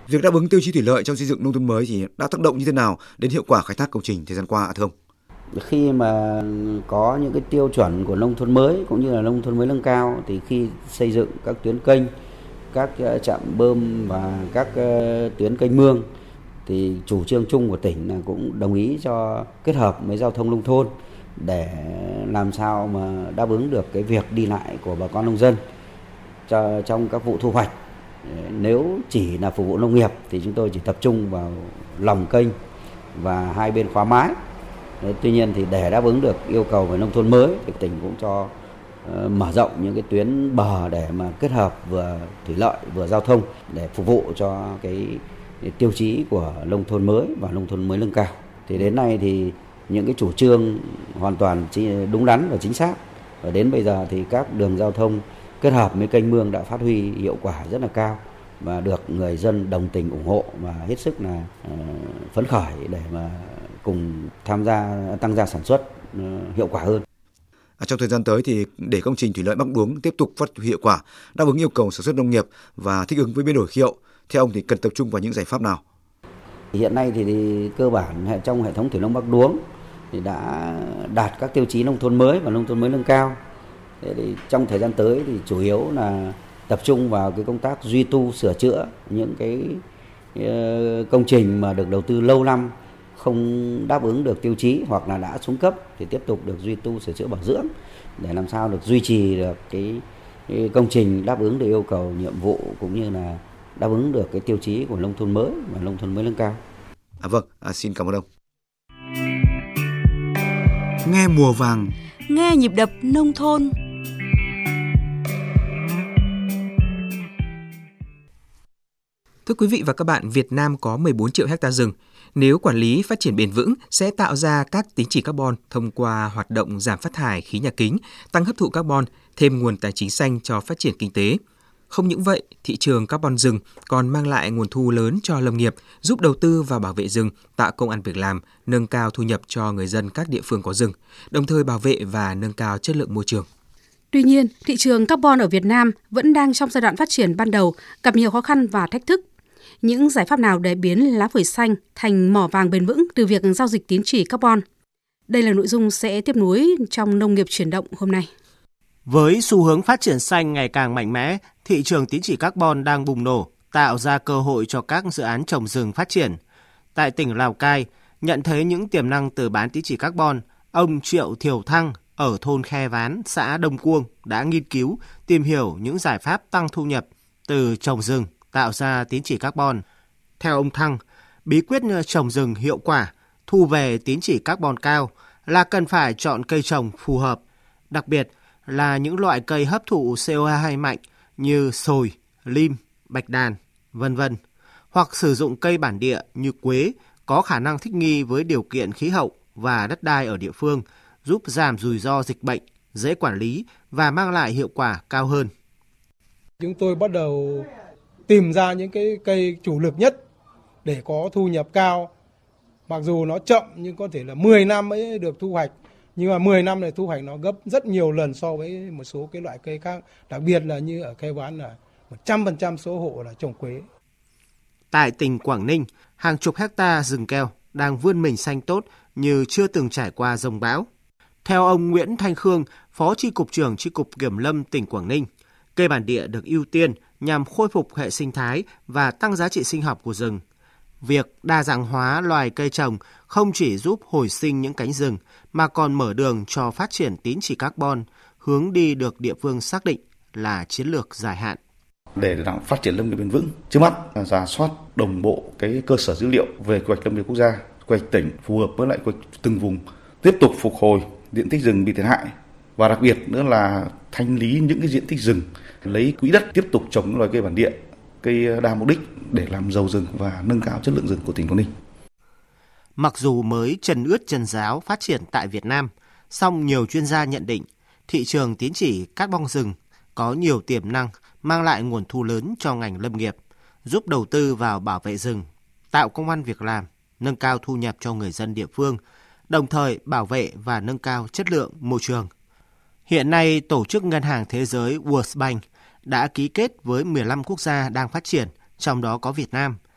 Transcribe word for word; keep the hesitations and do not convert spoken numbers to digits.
Việc đáp ứng tiêu chí thủy lợi trong xây dựng nông thôn mới thì đã tác động như thế nào đến hiệu quả khai thác công trình thời gian qua ạ thưa ông? Khi mà có những cái tiêu chuẩn của nông thôn mới cũng như là nông thôn mới nâng cao thì khi xây dựng các tuyến kênh, các trạm bơm và các tuyến kênh mương thì chủ trương chung của tỉnh là cũng đồng ý cho kết hợp với giao thông nông thôn để làm sao mà đáp ứng được cái việc đi lại của bà con nông dân cho trong các vụ thu hoạch. Nếu chỉ là phục vụ nông nghiệp thì chúng tôi chỉ tập trung vào lòng kênh và hai bên khóa mái. Tuy nhiên thì để đáp ứng được yêu cầu về nông thôn mới thì tỉnh cũng cho uh, mở rộng những cái tuyến bờ để mà kết hợp vừa thủy lợi vừa giao thông để phục vụ cho cái, cái tiêu chí của nông thôn mới và nông thôn mới nâng cao. Thì đến nay thì những cái chủ trương hoàn toàn đúng đắn và chính xác, và đến bây giờ thì các đường giao thông kết hợp với kênh mương đã phát huy hiệu quả rất là cao và được người dân đồng tình ủng hộ và hết sức là uh, phấn khởi để mà cùng tham gia tăng gia sản xuất uh, hiệu quả hơn. À, trong thời gian tới thì để công trình thủy lợi Bắc Đuống tiếp tục phát huy hiệu quả, đáp ứng yêu cầu sản xuất nông nghiệp và thích ứng với biến đổi khí hậu, theo ông thì cần tập trung vào những giải pháp nào? Hiện nay thì, thì cơ bản trong hệ thống thủy nông Bắc Đuống thì đã đạt các tiêu chí nông thôn mới và nông thôn mới nâng cao. Thế thì trong thời gian tới thì chủ yếu là tập trung vào cái công tác duy tu sửa chữa những cái công trình mà được đầu tư lâu năm không đáp ứng được tiêu chí hoặc là đã xuống cấp thì tiếp tục được duy tu sửa chữa bảo dưỡng để làm sao được duy trì được cái, cái công trình đáp ứng được yêu cầu nhiệm vụ cũng như là đáp ứng được cái tiêu chí của nông thôn mới và nông thôn mới nâng cao. À vâng, à, xin cảm ơn ông. Nghe mùa vàng, nghe nhịp đập nông thôn. Thưa quý vị và các bạn, Việt Nam có mười bốn triệu hectare rừng. Nếu quản lý phát triển bền vững sẽ tạo ra các tín chỉ carbon thông qua hoạt động giảm phát thải khí nhà kính, tăng hấp thụ carbon, thêm nguồn tài chính xanh cho phát triển kinh tế. Không những vậy, thị trường carbon rừng còn mang lại nguồn thu lớn cho lâm nghiệp, giúp đầu tư vào bảo vệ rừng, tạo công ăn việc làm, nâng cao thu nhập cho người dân các địa phương có rừng, đồng thời bảo vệ và nâng cao chất lượng môi trường. Tuy nhiên, thị trường carbon ở Việt Nam vẫn đang trong giai đoạn phát triển ban đầu, gặp nhiều khó khăn và thách thức. Những giải pháp nào để biến lá phổi xanh thành mỏ vàng bền vững từ việc giao dịch tín chỉ carbon? Đây là nội dung sẽ tiếp nối trong Nông nghiệp chuyển động hôm nay. Với xu hướng phát triển xanh ngày càng mạnh mẽ, thị trường tín chỉ carbon đang bùng nổ, tạo ra cơ hội cho các dự án trồng rừng phát triển. Tại tỉnh Lào Cai, nhận thấy những tiềm năng từ bán tín chỉ carbon, ông Triệu Thiều Thăng ở thôn Khe Ván, xã Đông Cuông đã nghiên cứu, tìm hiểu những giải pháp tăng thu nhập từ trồng rừng, tạo ra tín chỉ carbon. Theo ông Thăng, bí quyết trồng rừng hiệu quả, thu về tín chỉ carbon cao là cần phải chọn cây trồng phù hợp, đặc biệt là những loại cây hấp thụ xê o hai mạnh như sồi, lim, bạch đàn, vân vân, hoặc sử dụng cây bản địa như quế có khả năng thích nghi với điều kiện khí hậu và đất đai ở địa phương, giúp giảm rủi ro dịch bệnh, dễ quản lý và mang lại hiệu quả cao hơn. Chúng tôi bắt đầu tìm ra những cái cây chủ lực nhất để có thu nhập cao. Mặc dù nó chậm nhưng có thể là mười năm mới được thu hoạch. Nhưng mà mười năm này thu hoạch nó gấp rất nhiều lần so với một số cái loại cây khác. Đặc biệt là như ở Khe Ván là một trăm phần trăm số hộ là trồng quế. Tại tỉnh Quảng Ninh, hàng chục hecta rừng keo đang vươn mình xanh tốt như chưa từng trải qua dông bão. Theo ông Nguyễn Thanh Khương, Phó Chi cục trưởng Chi cục Kiểm lâm tỉnh Quảng Ninh, cây bản địa được ưu tiên nhằm khôi phục hệ sinh thái và tăng giá trị sinh học của rừng. Việc đa dạng hóa loài cây trồng không chỉ giúp hồi sinh những cánh rừng mà còn mở đường cho phát triển tín chỉ carbon, hướng đi được địa phương xác định là chiến lược dài hạn. Để làm phát triển lâm nghiệp bền vững, trước mắt là rà soát đồng bộ cái cơ sở dữ liệu về quy hoạch lâm nghiệp quốc gia, quy hoạch tỉnh phù hợp với lại quy hoạch từng vùng, tiếp tục phục hồi diện tích rừng bị thiệt hại và đặc biệt nữa là thanh lý những cái diện tích rừng, lấy quỹ đất tiếp tục trồng những loài cây bản địa, cây đa mục đích để làm giàu rừng và nâng cao chất lượng rừng của tỉnh Quảng Ninh. Mặc dù mới chân ướt chân ráo phát triển tại Việt Nam, song nhiều chuyên gia nhận định thị trường tín chỉ carbon rừng có nhiều tiềm năng mang lại nguồn thu lớn cho ngành lâm nghiệp, giúp đầu tư vào bảo vệ rừng, tạo công ăn việc làm, nâng cao thu nhập cho người dân địa phương, đồng thời bảo vệ và nâng cao chất lượng môi trường. Hiện nay, Tổ chức Ngân hàng Thế giới World Bank đã ký kết với mười lăm quốc gia đang phát triển, trong đó có Việt Nam,